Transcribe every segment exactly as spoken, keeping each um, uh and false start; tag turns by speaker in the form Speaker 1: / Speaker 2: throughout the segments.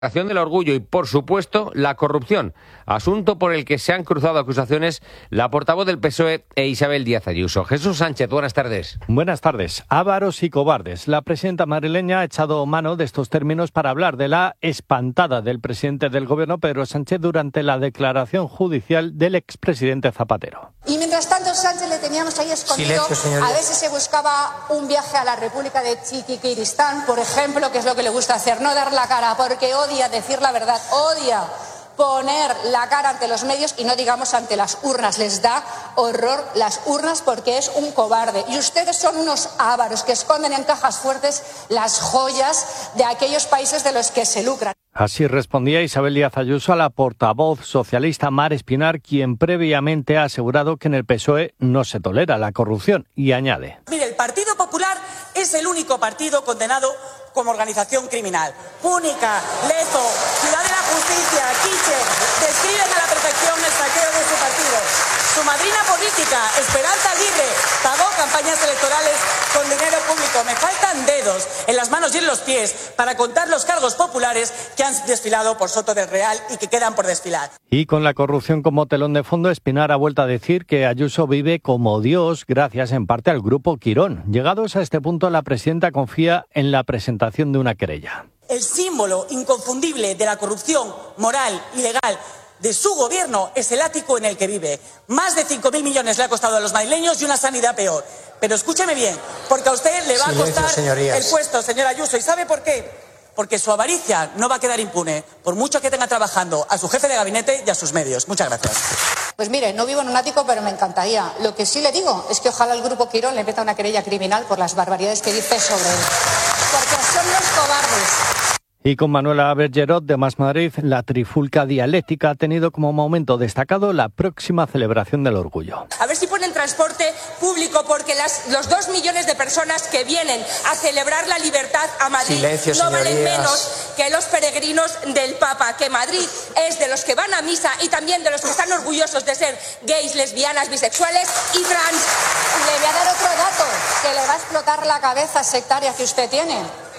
Speaker 1: Del orgullo y, por supuesto, la corrupción, asunto por el que se han cruzado acusaciones la portavoz del P S O E e Isabel Díaz Ayuso. Jesús Sánchez, buenas tardes.
Speaker 2: Buenas tardes. Ávaros y cobardes. La presidenta madrileña ha echado mano de estos términos para hablar de la espantada del presidente del Gobierno, Pedro Sánchez, durante la declaración judicial del expresidente Zapatero.
Speaker 3: Y mientras tanto, Sánchez le teníamos ahí escondido. Silencio, a ver si se buscaba un viaje a la República de Chiquiristán, por ejemplo, que es lo que le gusta hacer, no dar la cara, porque odia decir la verdad, odia poner la cara ante los medios y no digamos ante las urnas. Les da horror las urnas porque es un cobarde. Y ustedes son unos ávaros que esconden en cajas fuertes las joyas de aquellos países de los que se lucran.
Speaker 2: Así respondía Isabel Díaz Ayuso a la portavoz socialista Mar Espinar, quien previamente ha asegurado que en el P S O E no se tolera la corrupción, y añade:
Speaker 4: Mire, el Partido Popular es el único partido condenado como organización criminal. Púnica, Lezo, Ciudad de la Justicia, Quiche, describen a la perfección el saqueo de su partido. Su madrina política, Esperanza Aguirre, pagó campañas electorales con dinero público. Me faltan dedos en las manos y en los pies para contar los cargos populares que han desfilado por Soto del Real y que quedan por desfilar.
Speaker 2: Y con la corrupción como telón de fondo, Espinar ha vuelto a decir que Ayuso vive como Dios, gracias en parte al Grupo Quirón. Llegados a este punto, la presidenta confía en la presentación de una querella.
Speaker 4: El símbolo inconfundible de la corrupción moral y legal de su gobierno es el ático en el que vive. Más de cinco mil millones le ha costado a los madrileños y una sanidad peor. Pero escúcheme bien, porque a usted le va Silencio, a costar señorías. el puesto, señora Ayuso. ¿Y sabe por qué? Porque su avaricia no va a quedar impune, por mucho que tenga trabajando a su jefe de gabinete y a sus medios. Muchas gracias.
Speaker 3: Pues mire, no vivo en un ático, pero me encantaría. Lo que sí le digo es que ojalá el Grupo Quirón le meta una querella criminal por las barbaridades que dice sobre él. Porque son los cobardes.
Speaker 2: Y con Manuela Bergerot de Más Madrid, la trifulca dialéctica ha tenido como momento destacado la próxima celebración del orgullo.
Speaker 5: A ver si ponen transporte público, porque las, los dos millones de personas que vienen a celebrar la libertad a Madrid Silencio, no señorías. valen menos que los peregrinos del Papa, que Madrid es de los que van a misa y también de los que están orgullosos de ser gays, lesbianas, bisexuales y trans.
Speaker 3: Le voy a dar otro dato que le va a explotar la cabeza sectaria que usted tiene.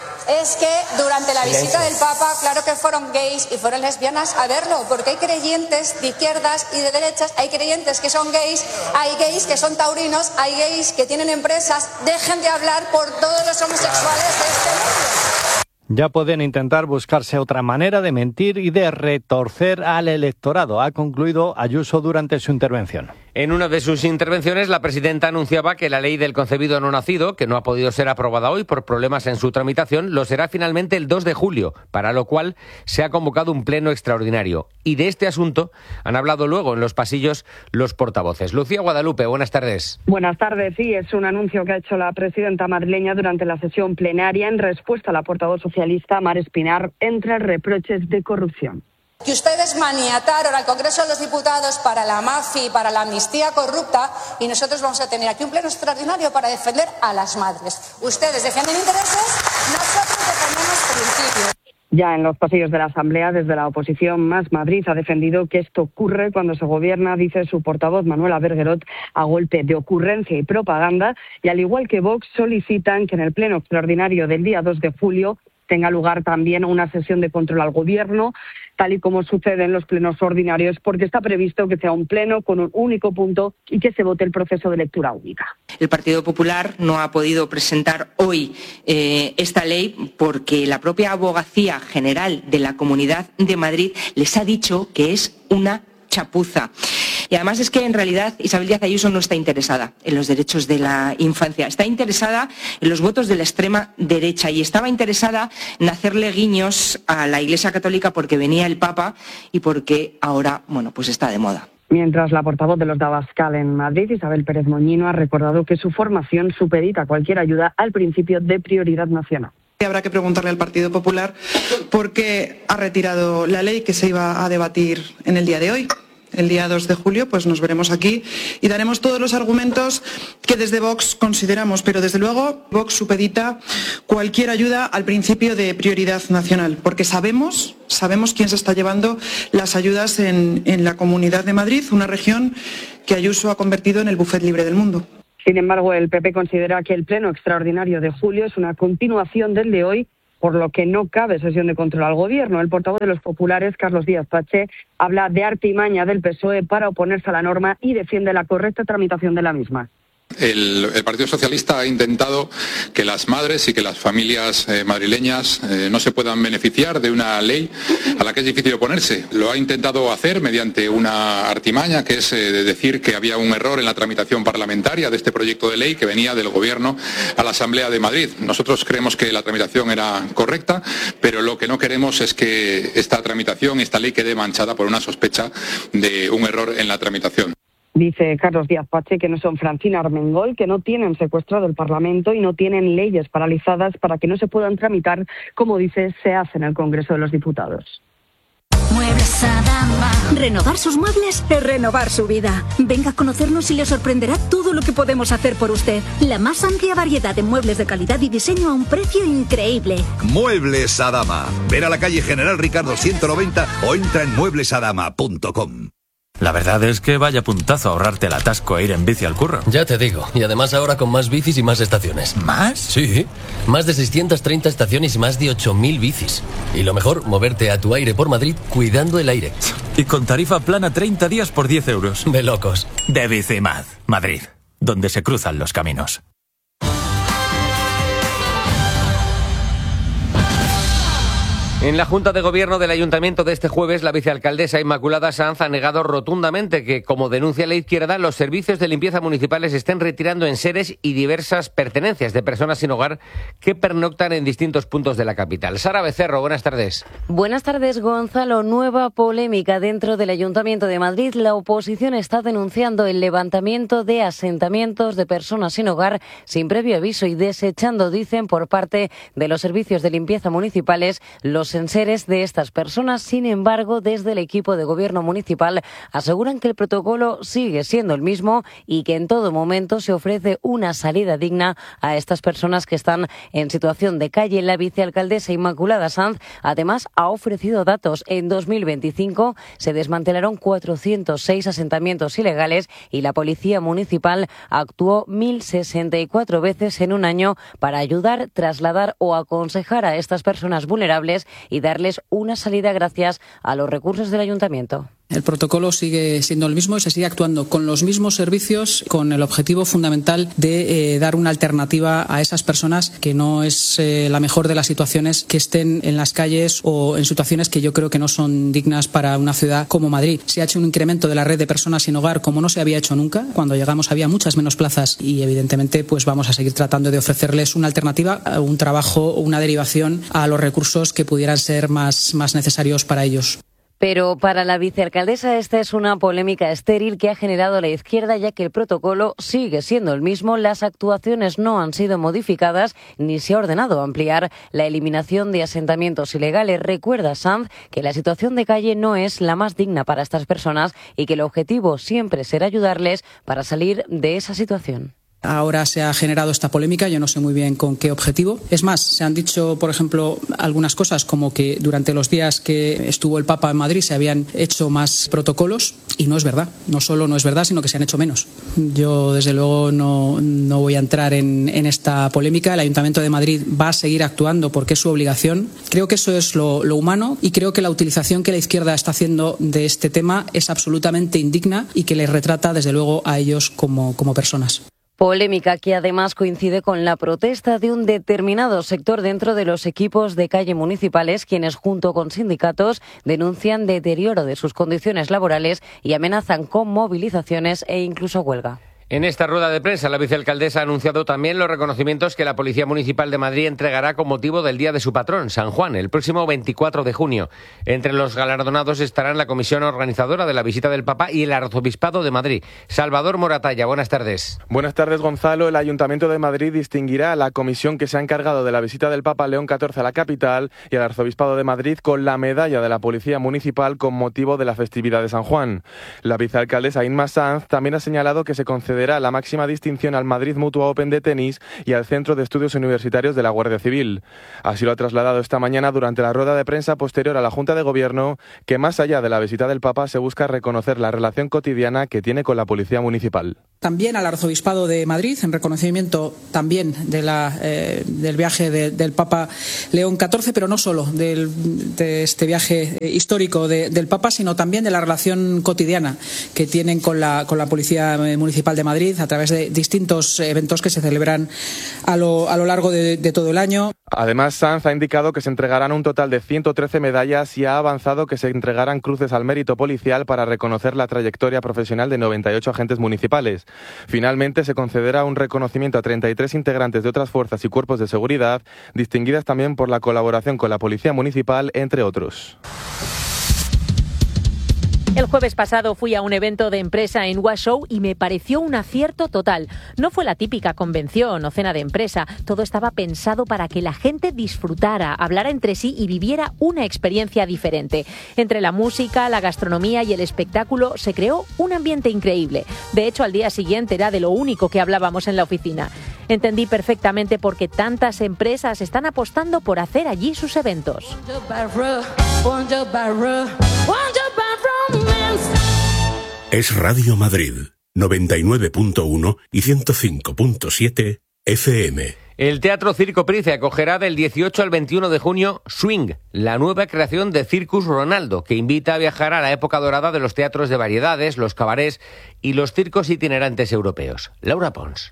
Speaker 3: Es que durante la visita del Papa, claro que fueron gays y fueron lesbianas a verlo, porque hay creyentes de izquierdas y de derechas, hay creyentes que son gays, hay gays que son taurinos, hay gays que tienen empresas. Dejen de hablar por todos los homosexuales de este mundo.
Speaker 2: Ya pueden intentar buscarse otra manera de mentir y de retorcer al electorado, ha concluido Ayuso durante su intervención.
Speaker 1: En una de sus intervenciones, la presidenta anunciaba que la ley del concebido no nacido, que no ha podido ser aprobada hoy por problemas en su tramitación, lo será finalmente el dos de julio, para lo cual se ha convocado un pleno extraordinario. Y de este asunto han hablado luego en los pasillos los portavoces. Lucía Guadalupe, buenas tardes.
Speaker 6: Buenas tardes, sí, es un anuncio que ha hecho la presidenta madrileña durante la sesión plenaria en respuesta a la portavoz socialista Mar Espinar entre reproches de corrupción.
Speaker 3: Que ustedes maniataron al Congreso de los Diputados para la mafia y para la amnistía corrupta, y nosotros vamos a tener aquí un pleno extraordinario para defender a las madres. Ustedes defienden intereses, nosotros defendemos principios.
Speaker 6: Ya en los pasillos de la Asamblea, desde la oposición, Más Madrid ha defendido que esto ocurre cuando se gobierna, dice su portavoz Manuela Bergerot, a golpe de ocurrencia y propaganda, y al igual que Vox solicitan que en el pleno extraordinario del día dos de julio tenga lugar también una sesión de control al Gobierno, tal y como sucede en los plenos ordinarios, porque está previsto que sea un pleno con un único punto y que se vote el proceso de lectura única.
Speaker 7: El Partido Popular no ha podido presentar hoy eh, esta ley porque la propia Abogacía General de la Comunidad de Madrid les ha dicho que es una chapuza. Y además es que en realidad Isabel Díaz Ayuso no está interesada en los derechos de la infancia, está interesada en los votos de la extrema derecha y estaba interesada en hacerle guiños a la Iglesia Católica porque venía el Papa y porque ahora, bueno, pues está de moda.
Speaker 6: Mientras la portavoz de los de Abascal en Madrid, Isabel Pérez Moñino, ha recordado que su formación supedita cualquier ayuda al principio de prioridad nacional.
Speaker 8: Habrá que preguntarle al Partido Popular por qué ha retirado la ley que se iba a debatir en el día de hoy. El día dos de julio pues nos veremos aquí y daremos todos los argumentos que desde Vox consideramos, pero desde luego Vox supedita cualquier ayuda al principio de prioridad nacional, porque sabemos, sabemos quién se está llevando las ayudas en, en la Comunidad de Madrid, una región que Ayuso ha convertido en el buffet libre del mundo.
Speaker 6: Sin embargo, el P P considera que el pleno extraordinario de julio es una continuación del de hoy por lo que no cabe sesión de control al Gobierno. El portavoz de los populares, Carlos Díaz Pache, habla de artimaña del P S O E para oponerse a la norma y defiende la correcta tramitación de la misma.
Speaker 9: El, el Partido Socialista ha intentado que las madres y que las familias eh, madrileñas eh, no se puedan beneficiar de una ley a la que es difícil oponerse. Lo ha intentado hacer mediante una artimaña, que es eh, de decir que había un error en la tramitación parlamentaria de este proyecto de ley que venía del Gobierno a la Asamblea de Madrid. Nosotros creemos que la tramitación era correcta, pero lo que no queremos es que esta tramitación, esta ley, quede manchada por una sospecha de un error en la tramitación.
Speaker 6: Dice Carlos Díaz Pache que no son Francina Armengol, que no tienen secuestrado el Parlamento y no tienen leyes paralizadas para que no se puedan tramitar, como dice, se hace en el Congreso de los Diputados.
Speaker 10: Muebles Adama. Renovar sus muebles es renovar su vida. Venga a conocernos y le sorprenderá todo lo que podemos hacer por usted. La más amplia variedad de muebles de calidad y diseño a un precio increíble.
Speaker 11: Muebles Adama. Ven a la calle General Ricardo ciento noventa o entra en muebles adama punto com.
Speaker 12: La verdad es que vaya puntazo ahorrarte el atasco e ir en bici al curro.
Speaker 13: Ya te digo, y además ahora con más bicis y más estaciones.
Speaker 12: ¿Más?
Speaker 13: Sí, más de seiscientas treinta estaciones y más de ocho mil bicis. Y lo mejor, moverte a tu aire por Madrid cuidando el aire.
Speaker 12: Y con tarifa plana treinta días por diez euros.
Speaker 13: De locos.
Speaker 12: De Bicimad, Madrid, donde se cruzan los caminos.
Speaker 1: En la Junta de Gobierno del Ayuntamiento de este jueves, la vicealcaldesa Inmaculada Sanz ha negado rotundamente que, como denuncia la izquierda, los servicios de limpieza municipales estén retirando enseres y diversas pertenencias de personas sin hogar que pernoctan en distintos puntos de la capital. Sara Becerro, buenas tardes.
Speaker 14: Buenas tardes, Gonzalo. Nueva polémica dentro del Ayuntamiento de Madrid. La oposición está denunciando el levantamiento de asentamientos de personas sin hogar sin previo aviso y desechando, dicen, por parte de los servicios de limpieza municipales los enseres de estas personas. Sin embargo, desde el equipo de gobierno municipal aseguran que el protocolo sigue siendo el mismo y que en todo momento se ofrece una salida digna a estas personas que están en situación de calle. La vicealcaldesa Inmaculada Sanz además ha ofrecido datos. En dos mil veinticinco se desmantelaron cuatrocientos seis asentamientos ilegales y la policía municipal actuó mil sesenta y cuatro veces en un año para ayudar, trasladar o aconsejar a estas personas vulnerables y darles una salida gracias a los recursos del ayuntamiento.
Speaker 15: El protocolo sigue siendo el mismo y se sigue actuando con los mismos servicios, con el objetivo fundamental de eh, dar una alternativa a esas personas que no es eh, la mejor de las situaciones, que estén en las calles o en situaciones que yo creo que no son dignas para una ciudad como Madrid. Se ha hecho un incremento de la red de personas sin hogar como no se había hecho nunca. Cuando llegamos había muchas menos plazas y evidentemente pues vamos a seguir tratando de ofrecerles una alternativa, un trabajo o una derivación a los recursos que pudieran ser más, más necesarios para ellos.
Speaker 14: Pero para la vicealcaldesa esta es una polémica estéril que ha generado la izquierda, ya que el protocolo sigue siendo el mismo, las actuaciones no han sido modificadas ni se ha ordenado ampliar la eliminación de asentamientos ilegales. Recuerda Sanz que la situación de calle no es la más digna para estas personas y que el objetivo siempre será ayudarles para salir de esa situación.
Speaker 15: Ahora se ha generado esta polémica, yo no sé muy bien con qué objetivo. Es más, se han dicho, por ejemplo, algunas cosas como que durante los días que estuvo el Papa en Madrid se habían hecho más protocolos y no es verdad. No solo no es verdad, sino que se han hecho menos. Yo, desde luego, no, no voy a entrar en, en esta polémica. El Ayuntamiento de Madrid va a seguir actuando porque es su obligación. Creo que eso es lo, lo humano y creo que la utilización que la izquierda está haciendo de este tema es absolutamente indigna y que les retrata, desde luego, a ellos como, como personas.
Speaker 14: Polémica que además coincide con la protesta de un determinado sector dentro de los equipos de calle municipales, quienes junto con sindicatos denuncian deterioro de sus condiciones laborales y amenazan con movilizaciones e incluso huelga.
Speaker 1: En esta rueda de prensa, la vicealcaldesa ha anunciado también los reconocimientos que la Policía Municipal de Madrid entregará con motivo del Día de su patrón, San Juan, el próximo veinticuatro de junio. Entre los galardonados estarán la comisión organizadora de la visita del Papa y el Arzobispado de Madrid. Salvador Moratalla, buenas tardes.
Speaker 16: Buenas tardes, Gonzalo. El Ayuntamiento de Madrid distinguirá a la comisión que se ha encargado de la visita del Papa León catorce a la capital y al Arzobispado de Madrid con la medalla de la Policía Municipal con motivo de la festividad de San Juan. La vicealcaldesa Inma Sanz también ha señalado que se concederá la máxima distinción al Madrid Mutua Open de tenis y al Centro de Estudios Universitarios de la Guardia Civil. Así lo ha trasladado esta mañana durante la rueda de prensa posterior a la Junta de Gobierno, que más allá de la visita del Papa se busca reconocer la relación cotidiana que tiene con la Policía Municipal.
Speaker 15: también al Arzobispado de Madrid, en reconocimiento también de la, eh, del viaje de, del Papa León catorce, pero no solo del, de este viaje histórico de, del Papa, sino también de la relación cotidiana que tienen con la, con la Policía Municipal de Madrid a través de distintos eventos que se celebran a lo, a lo largo de, de todo el año.
Speaker 16: Además, Sanz ha indicado que se entregarán un total de ciento trece medallas y ha avanzado que se entregarán cruces al mérito policial para reconocer la trayectoria profesional de noventa y ocho agentes municipales. Finalmente, se concederá un reconocimiento a treinta y tres integrantes de otras fuerzas y cuerpos de seguridad, distinguidas también por la colaboración con la Policía Municipal, entre otros.
Speaker 17: El jueves pasado fui a un evento de empresa en Warsaw y me pareció un acierto total. No fue la típica convención o cena de empresa, todo estaba pensado para que la gente disfrutara, hablara entre sí y viviera una experiencia diferente. Entre la música, la gastronomía y el espectáculo se creó un ambiente increíble. De hecho, al día siguiente era de lo único que hablábamos en la oficina. Entendí perfectamente por qué tantas empresas están apostando por hacer allí sus eventos.
Speaker 18: Es Radio Madrid, noventa y nueve punto uno y ciento cinco punto siete F M.
Speaker 1: El Teatro Circo Price acogerá del dieciocho al veintiuno de junio Swing, la nueva creación de Circus Ronaldo, que invita a viajar a la época dorada de los teatros de variedades, los cabarets y los circos itinerantes europeos. Laura Pons.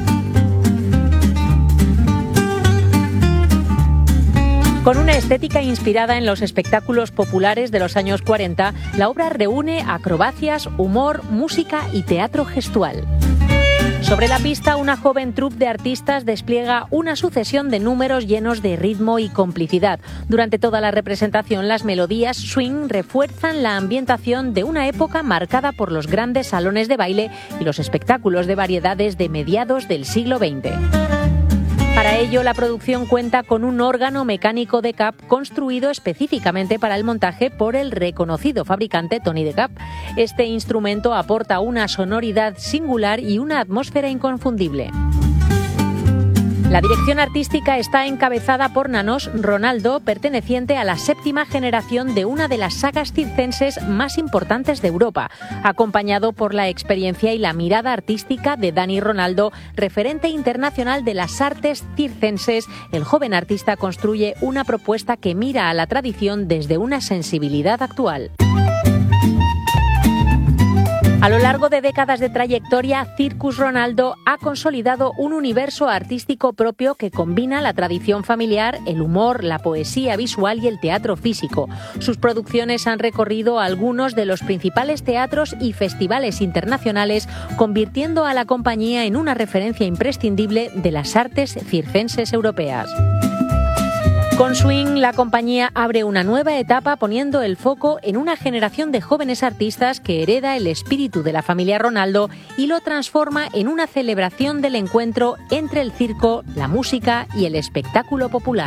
Speaker 17: Con una estética inspirada en los espectáculos populares de los años cuarenta, la obra reúne acrobacias, humor, música y teatro gestual. Sobre la pista, una joven troupe de artistas despliega una sucesión de números llenos de ritmo y complicidad. Durante toda la representación, las melodías swing refuerzan la ambientación de una época marcada por los grandes salones de baile y los espectáculos de variedades de mediados del siglo veinte. Para ello, la producción cuenta con un órgano mecánico de Cap construido específicamente para el montaje por el reconocido fabricante Tony de Cap. Este instrumento aporta una sonoridad singular y una atmósfera inconfundible. La dirección artística está encabezada por Nanos Ronaldo, perteneciente a la séptima generación de una de las sagas circenses más importantes de Europa, acompañado por la experiencia y la mirada artística de Dani Ronaldo, referente internacional de las artes circenses. El joven artista construye una propuesta que mira a la tradición desde una sensibilidad actual. A lo largo de décadas de trayectoria, Circus Ronaldo ha consolidado un universo artístico propio que combina la tradición familiar, el humor, la poesía visual y el teatro físico. Sus producciones han recorrido algunos de los principales teatros y festivales internacionales, convirtiendo a la compañía en una referencia imprescindible de las artes circenses europeas. Con Swing, la compañía abre una nueva etapa poniendo el foco en una generación de jóvenes artistas que hereda el espíritu de la familia Ronaldo y lo transforma en una celebración del encuentro entre el circo, la música y el espectáculo popular.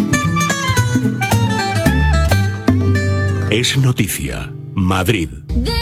Speaker 18: Es noticia. Madrid.